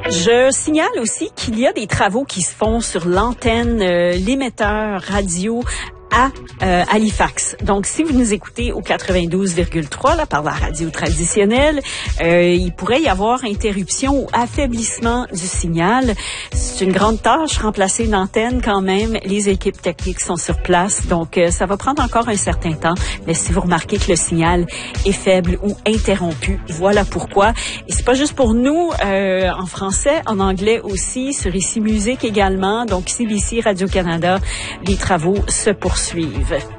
Je signale aussi qu'il y a des travaux qui se font sur l'antenne, l'émetteur radio à Halifax. Donc, si vous nous écoutez au 92,3 là par la radio traditionnelle, il pourrait y avoir interruption ou affaiblissement du signal. C'est une grande tâche, remplacer une antenne quand même. Les équipes techniques sont sur place, donc ça va prendre encore un certain temps. Mais si vous remarquez que le signal est faible ou interrompu, voilà pourquoi. Et c'est pas juste pour nous, en français, en anglais aussi, sur Ici Musique également. Donc, CBC Radio-Canada, les travaux se poursuivent.